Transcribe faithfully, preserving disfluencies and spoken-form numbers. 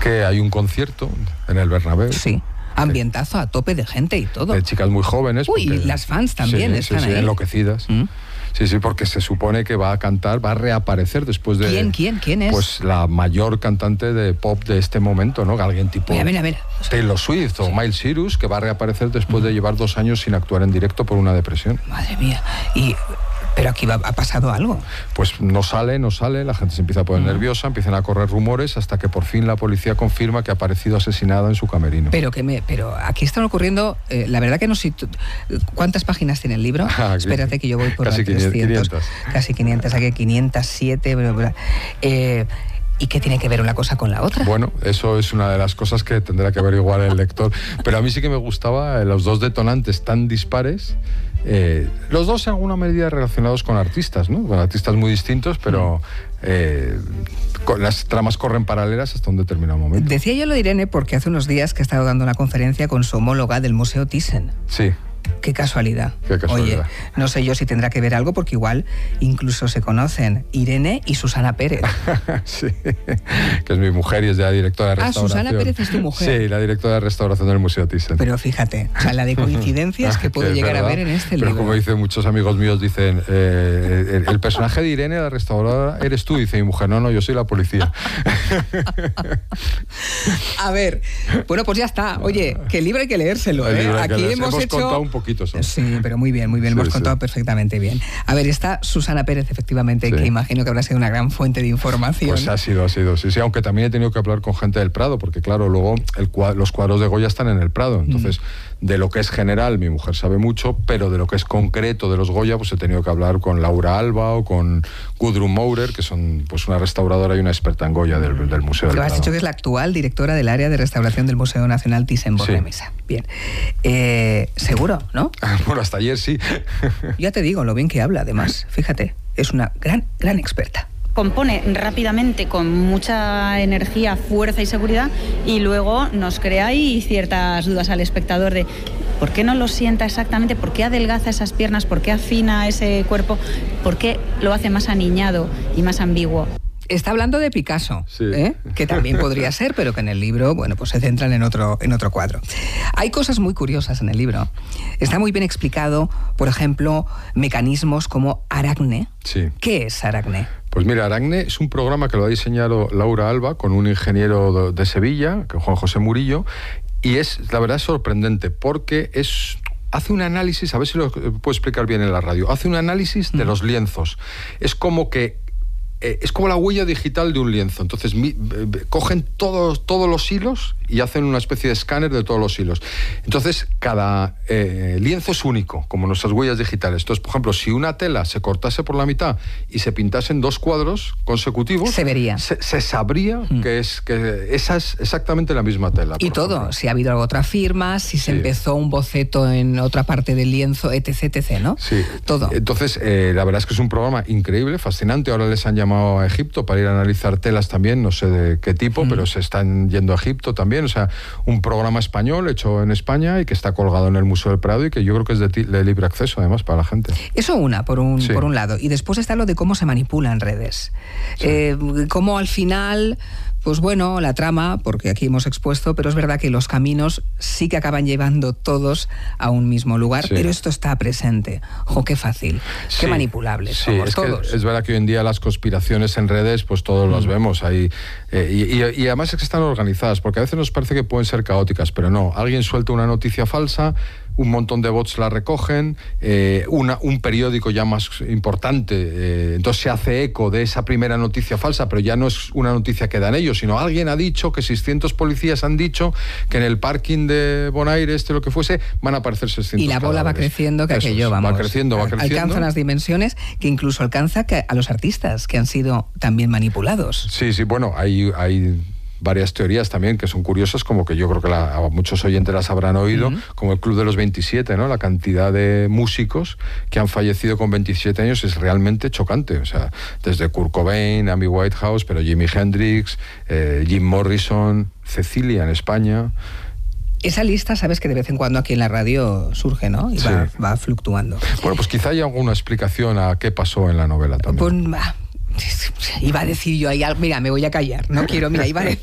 que hay un concierto en el Bernabéu. Sí. Ambientazo a tope de gente y todo. De chicas muy jóvenes. Uy, porque, y las fans también sí, están sí, sí, ahí. enloquecidas. ¿Mm? Sí, sí, porque se supone que va a cantar, va a reaparecer después de... ¿Quién, quién, quién es? Pues la mayor cantante de pop de este momento, ¿no? Alguien tipo... Mira, mira, mira. Taylor Swift o sí. Miley Cyrus, que va a reaparecer después mm. de llevar dos años sin actuar en directo por una depresión. Madre mía. Y... ¿Pero aquí va, ha pasado algo? Pues no sale, no sale, la gente se empieza a poner mm. nerviosa, empiezan a correr rumores hasta que por fin la policía confirma que ha aparecido asesinada en su camerino. Pero que me, pero aquí están ocurriendo, eh, la verdad que no sé, ¿cuántas páginas tiene el libro? Ah, Espérate que yo voy por casi trescientos, quinientas. Casi quinientas, aquí quinientos siete, bla, bla. Eh, ¿Y qué tiene que ver una cosa con la otra? Bueno, eso es una de las cosas que tendrá que averiguar el lector. Pero a mí sí que me gustaba eh, los dos detonantes tan dispares. Eh, los dos en alguna medida relacionados con artistas, ¿no? Con artistas muy distintos, pero eh, con las tramas corren paralelas hasta un determinado momento. Decía yo lo de Irene porque hace unos días que he estado dando una conferencia con su homóloga del Museo Thyssen. Sí. Qué casualidad. Qué casualidad. Oye, no sé yo si tendrá que ver algo porque igual incluso se conocen Irene y Susana Pérez. Sí, que es mi mujer y es de la directora de restauración. Ah, Susana Pérez es tu mujer. Sí, la directora de restauración del Museo Thyssen. Pero fíjate, o sea, la de coincidencias que puedo llegar verdad, a ver en este pero libro. Como dicen muchos amigos míos, dicen, eh, el, el personaje de Irene, la restauradora, eres tú, dice mi mujer. No, no, yo soy la policía. A ver, bueno, pues ya está. Oye, que el libro hay que leérselo, ¿eh? Aquí hemos, hemos hecho... contado un poquito sobre. Sí, pero muy bien, muy bien, sí, lo hemos sí. contado perfectamente bien. A ver, está Susana Pérez, efectivamente, sí. que imagino que habrá sido una gran fuente de información. Pues ha sido, ha sido, sí, sí, aunque también he tenido que hablar con gente del Prado, porque claro, luego el cuadro, los cuadros de Goya están en el Prado, entonces mm. de lo que es general mi mujer sabe mucho, pero de lo que es concreto de los Goya, pues he tenido que hablar con Laura Alba o con Gudrun Maurer, que son pues una restauradora y una experta en Goya del, del Museo del Prado. Has dicho que es la actual directora del área de restauración del Museo Nacional Thyssen-Bornemisza. Sí. Bien. Eh, seguro, ¿no? Bueno, hasta ayer sí. Ya te digo, lo bien que habla, además. Fíjate, es una gran, gran experta. Compone rápidamente, con mucha energía, fuerza y seguridad, y luego nos crea ahí ciertas dudas al espectador de por qué no lo sienta exactamente, por qué adelgaza esas piernas, por qué afina ese cuerpo, por qué lo hace más aniñado y más ambiguo. Está hablando de Picasso, sí. ¿eh? Que también podría ser, pero que en el libro, bueno, pues se centran en otro, en otro cuadro. Hay cosas muy curiosas en el libro. Está muy bien explicado, por ejemplo, mecanismos como Aracne. Sí. ¿Qué es Aracne? Pues mira, Aracne es un programa que lo ha diseñado Laura Alba con un ingeniero de Sevilla, que Juan José Murillo, y es, la verdad, es sorprendente porque es... hace un análisis, a ver si lo puedo explicar bien en la radio, hace un análisis de los lienzos. Es como que Eh, es como la huella digital de un lienzo. Entonces mi, eh, cogen todos, todos los hilos y hacen una especie de escáner de todos los hilos. Entonces cada eh, lienzo es único, como nuestras huellas digitales. Entonces, por ejemplo, si una tela se cortase por la mitad y se pintasen dos cuadros consecutivos, se vería. Se, se sabría mm. que, es, que esa es exactamente la misma tela. Y todo, ejemplo. Si ha habido otra firma, si se sí. empezó un boceto en otra parte del lienzo, etc, etc, ¿no? Sí. Todo. Entonces, eh, la verdad es que es un programa increíble, fascinante. Ahora les han llamado a Egipto para ir a analizar telas también, no sé de qué tipo, mm. pero se están yendo a Egipto también. O sea, un programa español hecho en España y que está colgado en el Museo del Prado y que yo creo que es de, de libre acceso además para la gente. Eso una, por un, sí. por un lado. Y después está lo de cómo se manipula en redes. Sí. Eh, cómo al final... Pues bueno, la trama, porque aquí hemos expuesto, pero es verdad que los caminos sí que acaban llevando todos a un mismo lugar, sí. pero esto está presente. ¡Jo, qué fácil! Sí. ¡Qué manipulables sí, somos es todos! Que es verdad que hoy en día las conspiraciones en redes, pues todos mm. las vemos ahí. Eh, y, y, y además es que están organizadas, porque a veces nos parece que pueden ser caóticas, pero no. Alguien suelta una noticia falsa, un montón de bots la recogen, eh, una, un periódico ya más importante, eh, entonces se hace eco de esa primera noticia falsa, pero ya no es una noticia que dan ellos, sino alguien ha dicho que seiscientos policías han dicho que en el parking de Bonaire, este lo que fuese, van a aparecer seiscientos Y la bola cadáveres. va creciendo, que Eso aquello, es, vamos, va creciendo, va creciendo. Alcanza las dimensiones que incluso alcanza que a los artistas que han sido también manipulados. Sí, sí, bueno, hay... hay varias teorías también que son curiosas, como que yo creo que la, a muchos oyentes las habrán oído, uh-huh. como el Club de los veintisiete, ¿no? La cantidad de músicos que han fallecido con veintisiete años es realmente chocante. O sea, desde Kurt Cobain, Amy Winehouse, pero Jimi Hendrix, eh, Jim Morrison, Cecilia en España. Esa lista, sabes que de vez en cuando aquí en la radio surge, ¿no? Y sí. va, va fluctuando. Bueno, pues quizá haya alguna explicación a qué pasó en la novela también. Pues, iba a decir yo ahí, mira, me voy a callar, no quiero, mira, iba a decir